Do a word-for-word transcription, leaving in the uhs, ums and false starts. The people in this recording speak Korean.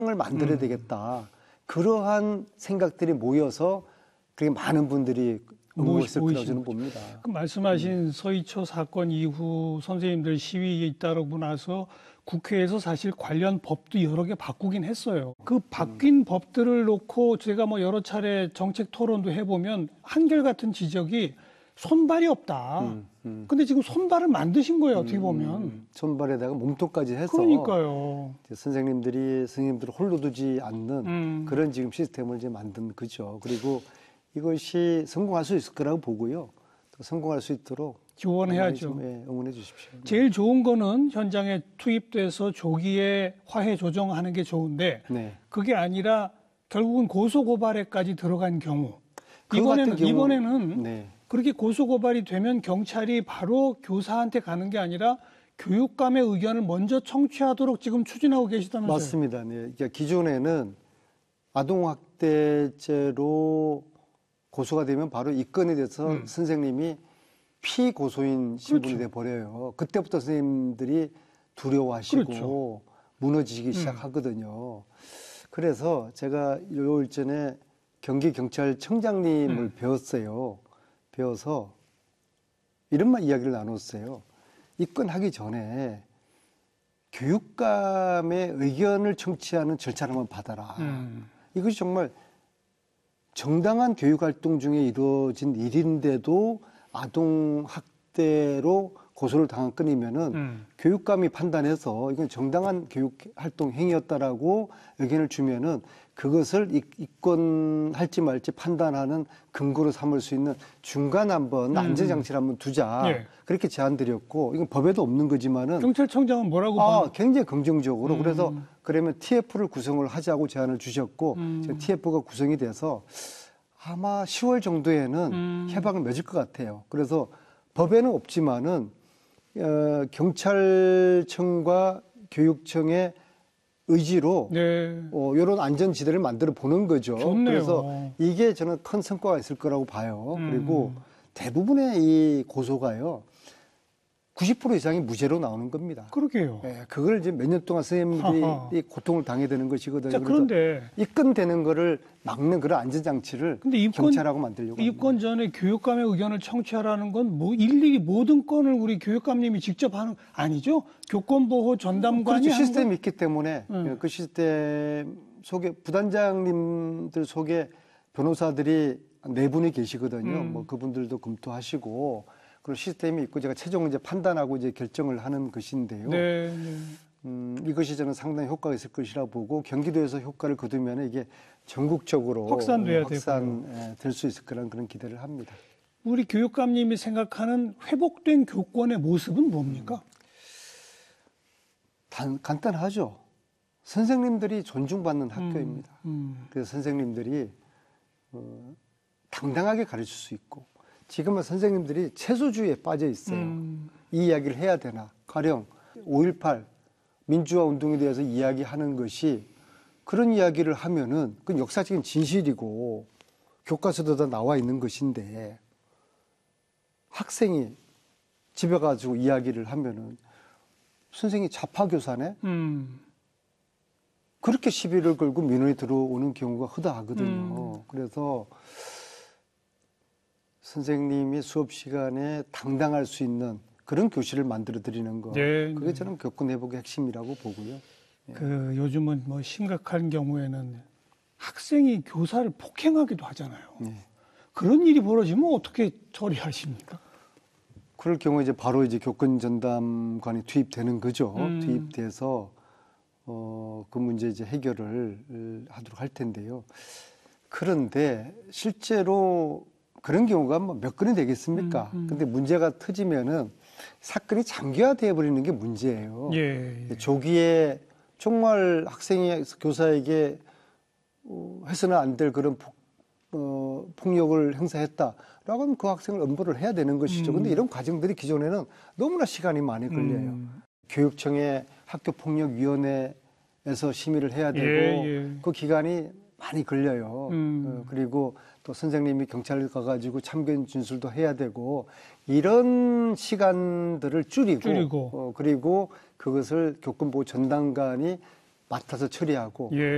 을 만들어야 음. 되겠다. 그러한 생각들이 모여서 그렇게 많은 분들이 응모했을 거라고 저는 봅니다. 그 말씀하신 음. 서희초 사건 이후 선생님들 시위에 잇따르고 나서 국회에서 사실 관련 법도 여러 개 바꾸긴 했어요. 그 바뀐 음. 법들을 놓고 제가 뭐 여러 차례 정책 토론도 해보면 한결같은 지적이 손발이 없다. 음, 음. 근데 지금 손발을 만드신 거예요, 어떻게 보면. 음, 손발에다가 몸통까지 해서 그러니까요. 선생님들이 선생님들을 홀로 두지 않는 음. 그런 지금 시스템을 이제 만든 거죠. 그리고 이것이 성공할 수 있을 거라고 보고요. 또 성공할 수 있도록 지원해야죠. 좀, 예, 응원해 주십시오. 제일 좋은 거는 현장에 투입돼서 조기에 화해 조정하는 게 좋은데 네. 그게 아니라 결국은 고소고발에까지 들어간 경우 이번에는 경우, 이번에는 네. 그렇게 고소고발이 되면 경찰이 바로 교사한테 가는 게 아니라 교육감의 의견을 먼저 청취하도록 지금 추진하고 계시다면서요? 맞습니다. 네. 그러니까 기존에는 아동학대죄로 고소가 되면 바로 입건이 돼서 음. 선생님이 피고소인 신분이 그렇죠. 돼 버려요. 그때부터 선생님들이 두려워하시고 그렇죠. 무너지기 음. 시작하거든요. 그래서 제가 일요일 전에 경기경찰청장님을 음. 배웠어요. 배워서 이런 말 이야기를 나눴어요. 입건하기 전에 교육감의 의견을 청취하는 절차를 한번 받아라. 음. 이것이 정말 정당한 교육활동 중에 이루어진 일인데도 아동학대로 고소를 당한 건이면은 음. 교육감이 판단해서 이건 정당한 교육활동 행위였다라고 의견을 주면은 그것을 입건할지 말지 판단하는 근거로 삼을 수 있는 중간 한번 음. 안전장치를 한번 두자. 예. 그렇게 제안드렸고 이건 법에도 없는 거지만은 경찰청장은 뭐라고 아, 봐? 굉장히 긍정적으로 음. 그래서 그러면 티에프를 구성을 하자고 제안을 주셨고 음. 지금 티에프가 구성이 돼서 아마 시월 정도에는 음. 해방을 맺을 것 같아요. 그래서 법에는 없지만은 어, 경찰청과 교육청의 의지로 네. 어, 이런 안전지대를 만들어 보는 거죠. 좋네요. 그래서 이게 저는 큰 성과가 있을 거라고 봐요. 음. 그리고 대부분의 이 고소가요. 구십 퍼센트 이상이 무죄로 나오는 겁니다. 그러게요. 예, 그걸 이제 몇 년 동안 선생님들이 하하. 고통을 당해야 되는 것이거든요. 자, 그런데 입건되는 거를 막는 그런 안전장치를 근데 입건, 경찰하고 만들려고 입건 합니다. 전에 교육감의 의견을 청취하라는 건 뭐 일일이 모든 건을 우리 교육감님이 직접 하는 아니죠? 교권보호 전담관이 그렇죠. 시스템이 있기 때문에 음. 그 시스템 속에 부단장님들 속에 변호사들이 네 분이 계시거든요. 음. 뭐 그분들도 검토하시고. 그리고 시스템이 있고 제가 최종 이제 판단하고 이제 결정을 하는 것인데요. 네, 네. 음, 이것이 저는 상당히 효과가 있을 것이라 보고 경기도에서 효과를 거두면 이게 전국적으로 확산돼야 확산 될 수 있을 거라는 그런 기대를 합니다. 우리 교육감님이 생각하는 회복된 교권의 모습은 뭡니까? 음. 단, 간단하죠. 선생님들이 존중받는 학교입니다. 음, 음. 그래서 선생님들이 어, 당당하게 가르칠 수 있고 지금은 선생님들이 채소주의에 빠져 있어요. 음. 이 이야기를 해야 되나. 가령 오일팔 민주화 운동에 대해서 이야기하는 것이 그런 이야기를 하면은 그건 역사적인 진실이고 교과서도 다 나와 있는 것인데 학생이 집에 가지고 이야기를 하면은 선생님이 좌파교사네? 음. 그렇게 시비를 걸고 민원이 들어오는 경우가 허다하거든요. 음. 그래서 선생님이 수업 시간에 당당할 수 있는 그런 교실을 만들어 드리는 거. 네, 그게 저는 교권 회복의 핵심이라고 보고요. 예. 그 요즘은 뭐 심각한 경우에는 학생이 교사를 폭행하기도 하잖아요. 네. 그런 일이 벌어지면 어떻게 처리하십니까? 그럴 경우에 이제 바로 이제 교권 전담관이 투입되는 거죠. 음. 투입돼서 어, 그 문제 이제 해결을 하도록 할 텐데요. 그런데 실제로 그런 경우가 뭐 몇 건이 되겠습니까? 음, 음. 근데 문제가 터지면은 사건이 장기화되어 버리는 게 문제예요. 예, 예. 조기에 정말 학생이 교사에게 어, 해서는 안 될 그런 폭, 어, 폭력을 행사했다라고 하면 그 학생을 엄벌을 해야 되는 것이죠. 음. 근데 이런 과정들이 기존에는 너무나 시간이 많이 걸려요. 음. 교육청의 학교폭력위원회에서 심의를 해야 되고 예, 예. 그 기간이 많이 걸려요. 음. 어, 그리고 또 선생님이 경찰 가가지고 참견 진술도 해야 되고 이런 시간들을 줄이고, 줄이고. 어, 그리고 그것을 교권보호 전담관이 맡아서 처리하고 예.